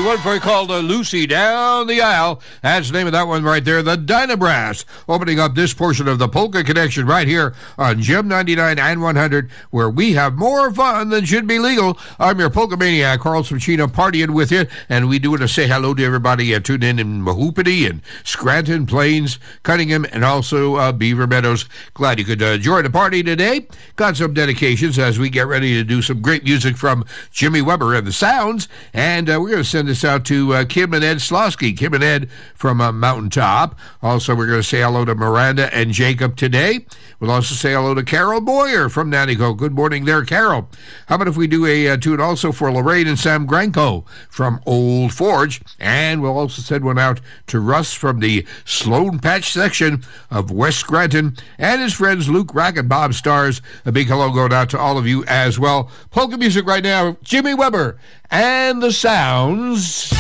one for called Lucy Down the Aisle. That's the name of that one right there, the Dynabrass. Opening up this portion of the Polka Connection right here on Gem 99 and 100, where we have more fun than should be legal. I'm your Polka Maniac, Carl Smachino, partying with you, and we do want to say hello to everybody tuned in Mahoopity and Scranton, Plains, Cunningham, and also Beaver Meadows. Glad you could join the party today. Got some dedications as we get ready to do some great music from Jimmy Weber and the Sounds, and we're going to send this out to Kim and Ed Slosky. Kim and Ed from Mountaintop. Also, we're going to say hello to Miranda and Jacob today. We'll also say hello to Carol Boyer from Nanticoke. Good morning there, Carol. How about if we do a tune also for Lorraine and Sam Granco from Old Forge, and we'll also send one out to Russ from the Sloan Patch section of West Scranton, and his friends Luke Rack and Bob Stars. A big hello going out to all of you as well. Polka music right now, Jimmy Weber and the Sounds.